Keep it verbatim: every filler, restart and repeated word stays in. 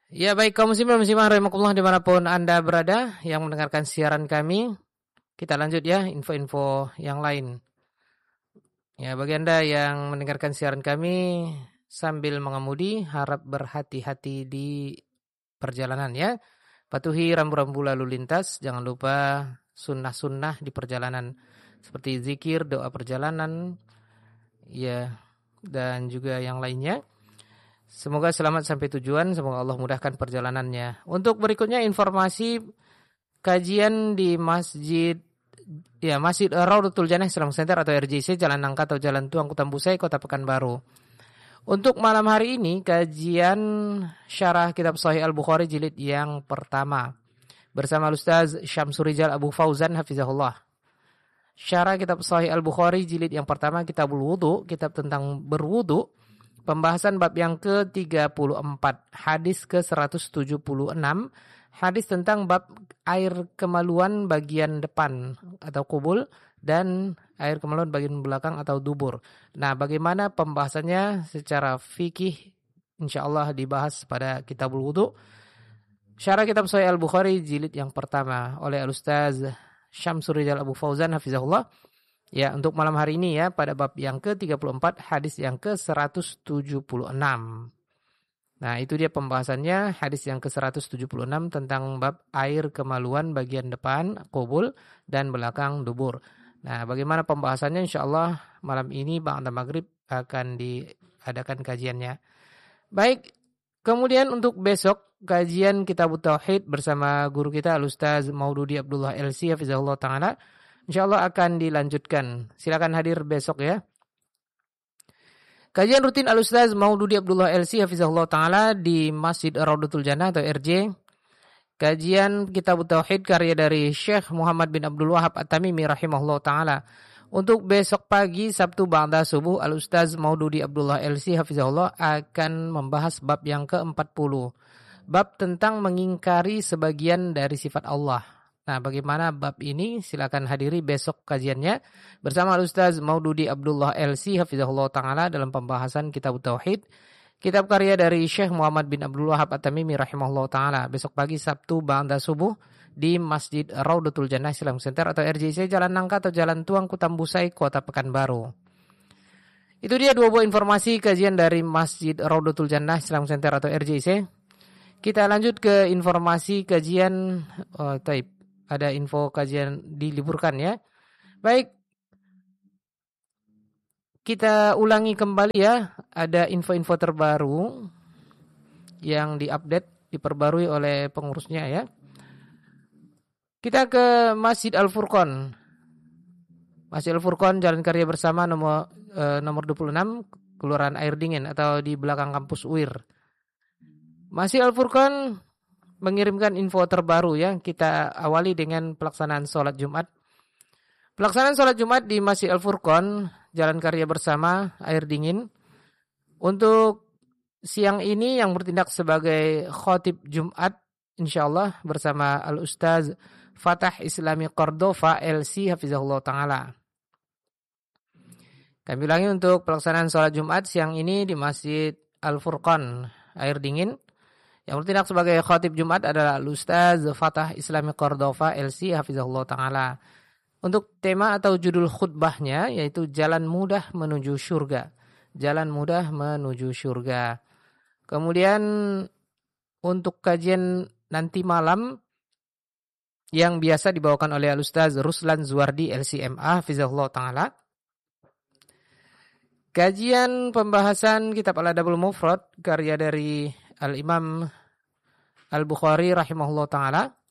Ya baik kaum muslimin dan muslimah rahimakumullah dimanapun Anda berada yang mendengarkan siaran kami. Kita lanjut ya info-info yang lain. Ya bagi Anda yang mendengarkan siaran kami sambil mengemudi harap berhati-hati di perjalanan ya. Patuhi rambu-rambu lalu lintas, jangan lupa sunnah-sunnah di perjalanan seperti zikir, doa perjalanan ya dan juga yang lainnya. Semoga selamat sampai tujuan, semoga Allah mudahkan perjalanannya. Untuk berikutnya informasi kajian di Masjid ya Masjid Raudhatul Jannah Islamic Center atau R J C Jalan Nangka atau Jalan Tuang Kutambusai Kota Pekanbaru. Untuk malam hari ini kajian syarah kitab Sahih Al-Bukhari jilid yang pertama bersama Ustaz Syamsurijal Abu Fauzan hafizahullah. Syarah kitab Sahih Al-Bukhari jilid yang pertama Kitabul Wudu, kitab tentang berwudu. Pembahasan bab yang ke tiga puluh empat, hadis ke seratus tujuh puluh enam, hadis tentang bab air kemaluan bagian depan atau kubul dan air kemaluan bagian belakang atau dubur. Nah, bagaimana pembahasannya secara fikih insyaallah dibahas pada Kitabul Wudu. Syarah kitab Sahih Al-Bukhari jilid yang pertama oleh Al-Ustaz Syamsurijal Abu Fauzan hafizahullah. Ya, untuk malam hari ini ya, pada bab yang ke tiga puluh empat, hadis yang ke seratus tujuh puluh enam. Nah, itu dia pembahasannya, hadis yang ke seratus tujuh puluh enam tentang bab air kemaluan bagian depan, kubul, dan belakang dubur. Nah, bagaimana pembahasannya insyaallah malam ini ba'da maghrib akan diadakan kajiannya. Baik, kemudian untuk besok, kajian Kitabut Tauhid bersama guru kita Al-Ustaz Maududi Abdullah L C hafizahullah ta'ala. InsyaAllah akan dilanjutkan. Silakan hadir besok ya. Kajian rutin Al-Ustaz Maududi Abdullah L C hafizahullah ta'ala di Masjid Raudhatul Jannah atau R J. Kajian Kitabut Tauhid karya dari Syekh Muhammad bin Abdul Wahab At-Tamimi rahimahullah ta'ala. Untuk besok pagi Sabtu ba'da subuh Al-Ustaz Maududi Abdullah L C hafizahullah akan membahas bab yang ke empat puluh. Bab tentang mengingkari sebagian dari sifat Allah. Nah, bagaimana bab ini? Silakan hadiri besok kajiannya bersama Ustaz Maududi Abdullah L C hafizahullah ta'ala dalam pembahasan Kitab Tauhid, kitab karya dari Syekh Muhammad bin Abdul Wahab At-Tamimi rahimahullah ta'ala. Besok pagi Sabtu ba'da subuh di Masjid Raudhatul Jannah Islamic Center atau R J C Jalan Nangka atau Jalan Tuang Kutambusai Kota Pekanbaru. Itu dia dua buah informasi kajian dari Masjid Raudhatul Jannah Islamic Center atau R J C. Kita lanjut ke informasi kajian oh, taib. Ada info kajian diliburkan ya. Baik. Kita ulangi kembali ya. Ada info-info terbaru yang diupdate, diperbarui oleh pengurusnya ya. Kita ke Masjid Al-Furqan. Masjid Al-Furqan Jalan Karya Bersama nomor eh, nomor dua puluh enam Kelurahan Air Dingin atau di belakang kampus U I R. Masjid Al-Furqan mengirimkan info terbaru ya. Kita awali dengan pelaksanaan sholat Jumat. Pelaksanaan sholat Jumat di Masjid Al-Furqan, Jalan Karya Bersama, Air Dingin. Untuk siang ini yang bertindak sebagai khotib Jumat, insyaallah bersama Al-Ustaz Fatah Islami Cordova L C hafizahullah ta'ala. Kami ulangi untuk pelaksanaan sholat Jumat siang ini di Masjid Al-Furqan, Air Dingin. Yang bertindak sebagai khatib Jumat adalah Al-Ustaz Fatah Islami Cordova L C hafizahullah ta'ala. Untuk tema atau judul khutbahnya yaitu Jalan Mudah Menuju Syurga. Jalan Mudah Menuju Syurga. Kemudian untuk kajian nanti malam yang biasa dibawakan oleh Al-Ustaz Ruslan Zuwardi L C M A hafizahullah ta'ala. Kajian pembahasan kitab Al-Adabul Mufrad karya dari Al-Imam Al-Bukhari rahimahullah ta'ala.